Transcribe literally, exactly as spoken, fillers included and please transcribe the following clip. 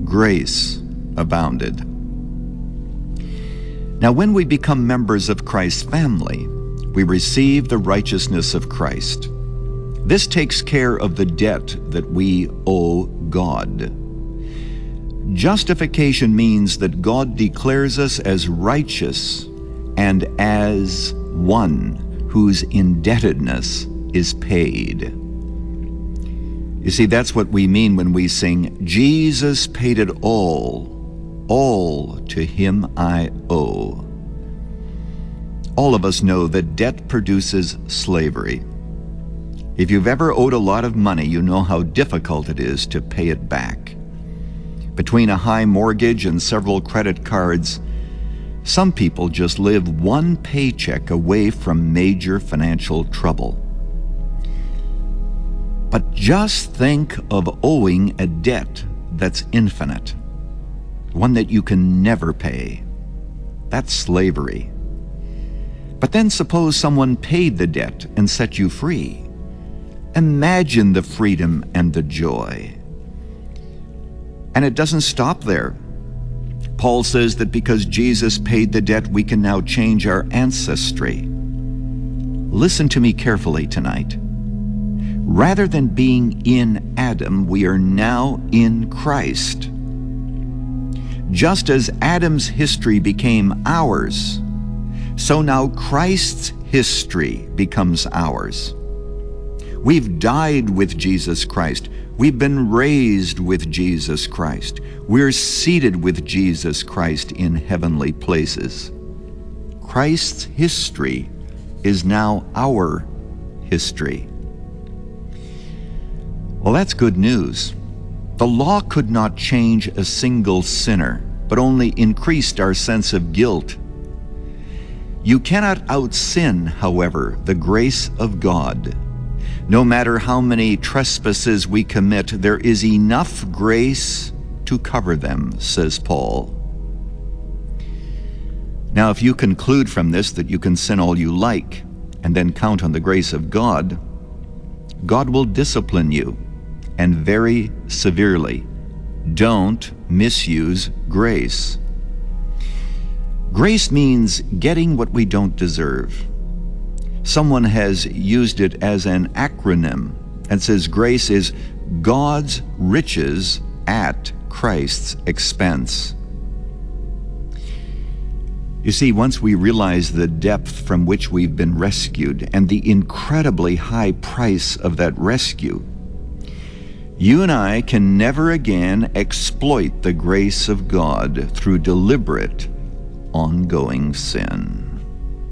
grace abounded. Now, when we become members of Christ's family, we receive the righteousness of Christ. This takes care of the debt that we owe God. Justification means that God declares us as righteous and as one whose indebtedness is paid. You see, that's what we mean when we sing, Jesus paid it all, all to him I owe. All of us know that debt produces slavery. If you've ever owed a lot of money, you know how difficult it is to pay it back. Between a high mortgage and several credit cards, some people just live one paycheck away from major financial trouble. But just think of owing a debt that's infinite, one that you can never pay. That's slavery. But then suppose someone paid the debt and set you free. Imagine the freedom and the joy. And it doesn't stop there. Paul says that because Jesus paid the debt, we can now change our ancestry. Listen to me carefully tonight. Rather than being in Adam, we are now in Christ. Just as Adam's history became ours, so now Christ's history becomes ours. We've died with Jesus Christ. We've been raised with Jesus Christ. We're seated with Jesus Christ in heavenly places. Christ's history is now our history. Well, that's good news. The law could not change a single sinner, but only increased our sense of guilt. You cannot out-sin, however, the grace of God. No matter how many trespasses we commit, there is enough grace to cover them, says Paul. Now, if you conclude from this that you can sin all you like and then count on the grace of God, God will discipline you, and very severely. Don't misuse grace. Grace means getting what we don't deserve. Someone has used it as an acronym and says grace is God's riches at Christ's expense. You see, once we realize the depth from which we've been rescued and the incredibly high price of that rescue, you and I can never again exploit the grace of God through deliberate, ongoing sin.